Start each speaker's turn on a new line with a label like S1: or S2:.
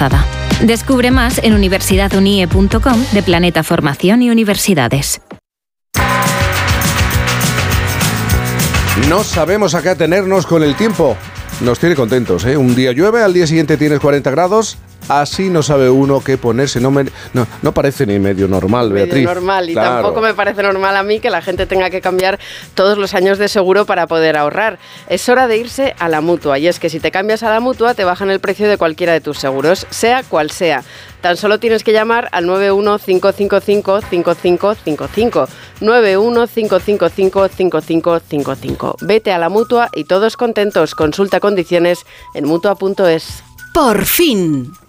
S1: embarazada. Descubre más en universidadunie.com de Planeta Formación y Universidades.
S2: No sabemos a qué atenernos con el tiempo. Nos tiene contentos, ¿eh? Un día llueve, al día siguiente tienes 40 grados. Así no sabe uno qué ponerse. No parece ni medio normal, Beatriz.
S3: Medio normal, y
S2: claro.
S3: Tampoco me parece normal a mí que la gente tenga que cambiar todos los años de seguro para poder ahorrar. Es hora de irse a la Mutua, y es que si te cambias a la Mutua te bajan el precio de cualquiera de tus seguros, sea cual sea. Tan solo tienes que llamar al 915555555. 915555555. Vete a la Mutua y todos contentos. Consulta condiciones en Mutua.es.
S4: Por fin.